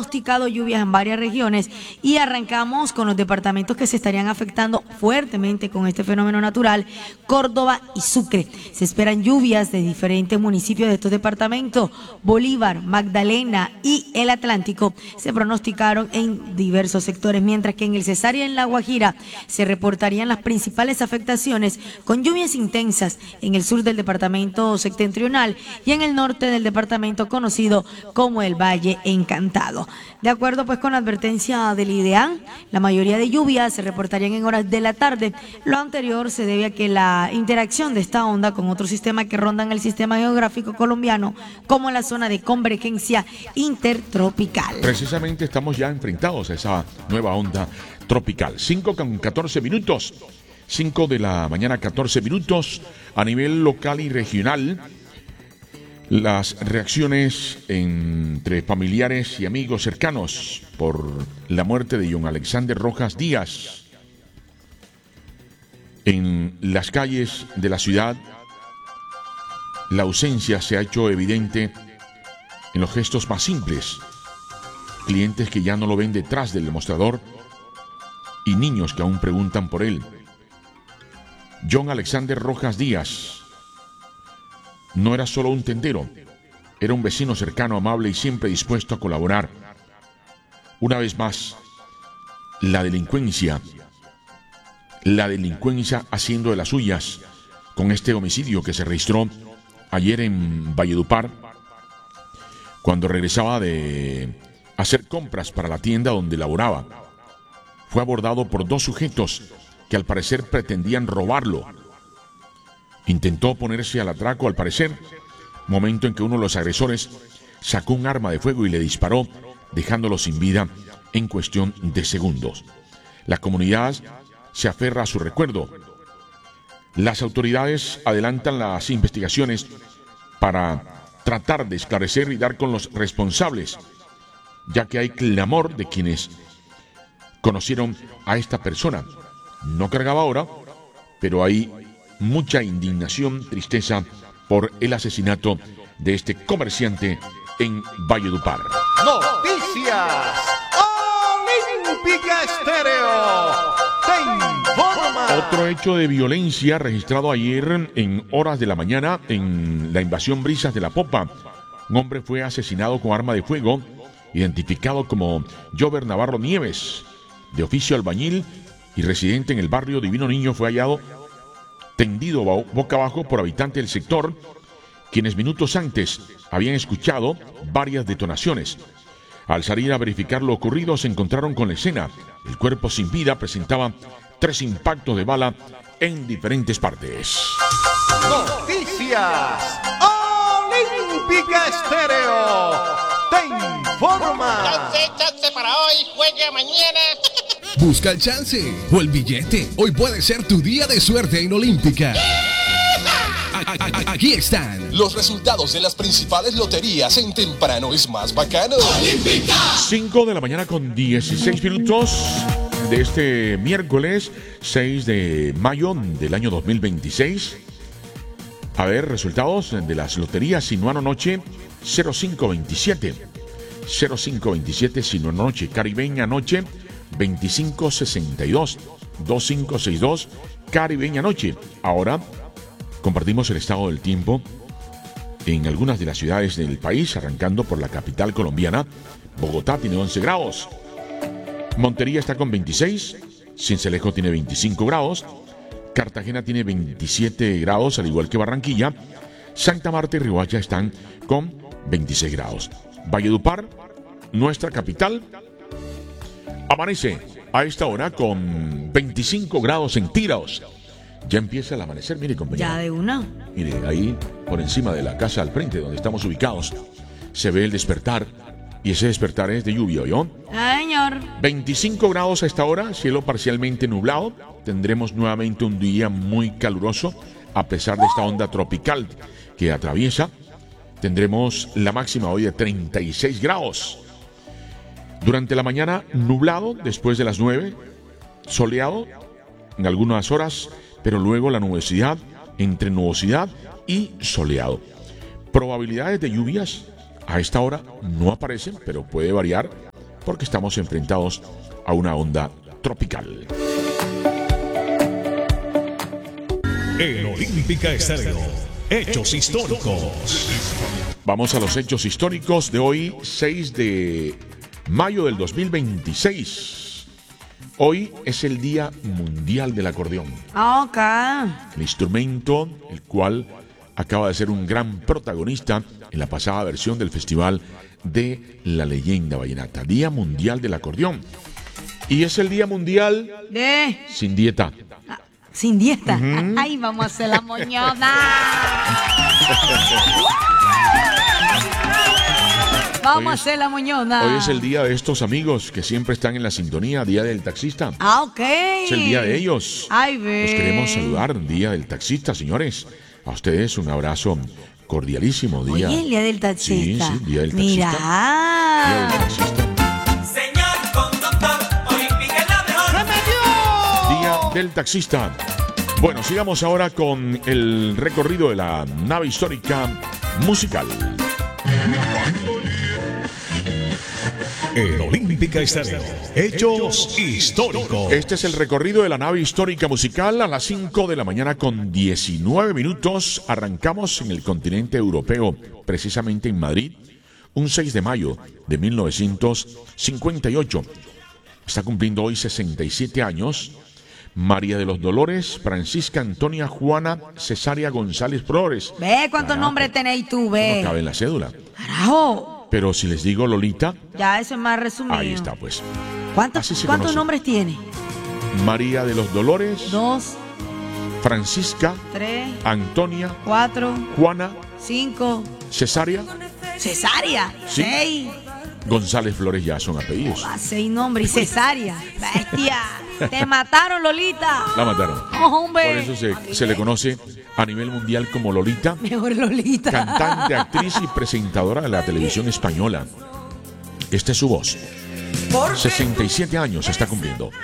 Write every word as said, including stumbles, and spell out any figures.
pronosticado lluvias en varias regiones y arrancamos con los departamentos que se estarían afectando fuertemente con este fenómeno natural, Córdoba y Sucre. Se esperan lluvias de diferentes municipios de estos departamentos. Bolívar, Magdalena y el Atlántico se pronosticaron en diversos sectores, mientras que en el Cesar y en La Guajira se reportarían las principales afectaciones con lluvias intensas en el sur del departamento septentrional y en el norte del departamento conocido como el Valle Encantado. De acuerdo pues con la advertencia del IDEAN, la mayoría de lluvias se reportarían en horas de la tarde. Lo anterior se debe a que la interacción de esta onda con otros sistemas que rondan el sistema geográfico colombiano, como la zona de convergencia intertropical. Precisamente estamos ya enfrentados a esa nueva onda tropical. cinco con catorce minutos. cinco de la mañana, catorce minutos. A nivel local y regional, las reacciones entre familiares y amigos cercanos por la muerte de John Alexander Rojas Díaz. En las calles de la ciudad, la ausencia se ha hecho evidente en los gestos más simples. Clientes que ya no lo ven detrás del mostrador y niños que aún preguntan por él. John Alexander Rojas Díaz no era solo un tendero, era un vecino cercano, amable y siempre dispuesto a colaborar. Una vez más, la delincuencia, la delincuencia haciendo de las suyas con este homicidio que se registró ayer en Valledupar, cuando regresaba de hacer compras para la tienda donde laboraba. Fue abordado por dos sujetos que al parecer pretendían robarlo. Intentó ponerse al atraco, al parecer, momento en que uno de los agresores sacó un arma de fuego y le disparó, dejándolo sin vida en cuestión de segundos. La comunidad se aferra a su recuerdo. Las autoridades adelantan las investigaciones para tratar de esclarecer y dar con los responsables, ya que hay clamor de quienes conocieron a esta persona. No cargaba ahora, pero hay mucha indignación, tristeza por el asesinato de este comerciante en Valledupar. Noticias Olímpica Estéreo te informa. Otro hecho de violencia registrado ayer en horas de la mañana en la invasión Brisas de la Popa. Un hombre fue asesinado con arma de fuego, identificado como Jover Navarro Nieves, de oficio albañil y residente en el barrio Divino Niño. Fue hallado tendido boca abajo por habitantes del sector, quienes minutos antes habían escuchado varias detonaciones. Al salir a verificar lo ocurrido, se encontraron con la escena. El cuerpo sin vida presentaba tres impactos de bala en diferentes partes. Noticias Olímpica Estéreo te informa. Chance, chance para hoy, juegue mañana. Busca el chance o el billete. Hoy puede ser tu día de suerte en Olímpica. Aquí están los resultados de las principales loterías en Temprano es Más Bacano. Olímpica. cinco de la mañana con dieciséis minutos de este miércoles seis de mayo del año dos mil veintiséis. A ver, resultados de las loterías Sinuano Noche cero cinco veintisiete. cero cinco veintisiete Sinuano Noche. Caribeña Noche veinticinco sesenta y dos. veinticinco sesenta y dos Caribeña Noche. Ahora compartimos el estado del tiempo en algunas de las ciudades del país, arrancando por la capital colombiana. Bogotá tiene once grados. Montería está con veintiséis. Sincelejo tiene veinticinco grados. Cartagena tiene veintisiete grados, al igual que Barranquilla. Santa Marta y Riohacha están con veintiséis grados. Valledupar, nuestra capital, amanece a esta hora con veinticinco grados centígrados. Ya empieza el amanecer, mire, compañero. Ya de una. Mire, ahí por encima de la casa al frente donde estamos ubicados se ve el despertar, y ese despertar es de lluvia, ¿oyó? Ay, señor. veinticinco grados a esta hora, cielo parcialmente nublado. Tendremos nuevamente un día muy caluroso a pesar de esta onda tropical que atraviesa. Tendremos la máxima hoy de treinta y seis grados. Durante la mañana nublado, después de las nueve, soleado en algunas horas, pero luego la nubosidad, entre nubosidad y soleado. Probabilidades de lluvias a esta hora no aparecen, pero puede variar porque estamos enfrentados a una onda tropical. En Olímpica Estéreo, hechos históricos. Vamos a los hechos históricos de hoy, seis de mayo del dos mil veintiséis. Hoy es el Día Mundial del Acordeón. Ok. El instrumento, el cual acaba de ser un gran protagonista en la pasada versión del Festival de la Leyenda Vallenata. Día Mundial del Acordeón. Y es el Día Mundial De. sin dieta. Sin dieta. Uh-huh. Ay, vamos a hacer la moñona. Vamos a hacer la moñona. Hoy es el día de estos amigos que siempre están en la sintonía, Día del Taxista. Ah, ok. Es el día de ellos. Ay, ve. Los queremos saludar, Día del Taxista, señores. A ustedes un abrazo cordialísimo. Día. Oye, el Día del Taxista. Sí, sí, Día del Mira. Taxista. Día del Taxista. Señor conductor, Olímpica es la mejor. Día del Taxista. Bueno, sigamos ahora con el recorrido de la nave histórica musical. En Olímpica Estéreo, hechos históricos. Este es el recorrido de la nave histórica musical a las cinco de la mañana con diecinueve minutos. Arrancamos en el continente europeo, precisamente en Madrid, un seis de mayo de mil novecientos cincuenta y ocho. Está cumpliendo hoy sesenta y siete años. María de los Dolores, Francisca Antonia Juana Cesárea González Flores. Ve cuántos Carajo, nombres tenéis tú, ve. no cabe en la cédula. Carajo. Pero si les digo Lolita, Ya, eso es más resumido. ahí está pues. ¿Cuántos, Así se ¿cuántos conoce. nombres tiene? María de los Dolores, Dos, Francisca, tres, Antonia, cuatro, Juana, cinco. Cesárea, Cesárea. Sí. Seis. González Flores ya son apellidos. Ah, seis nombres. Y cesárea. Bestia. Te mataron, Lolita. La mataron. Hombre. Por eso se, se le conoce a nivel mundial como Lolita, Mejor Lolita. cantante, actriz y presentadora de la televisión española. Esta es su voz. sesenta y siete años está cumpliendo.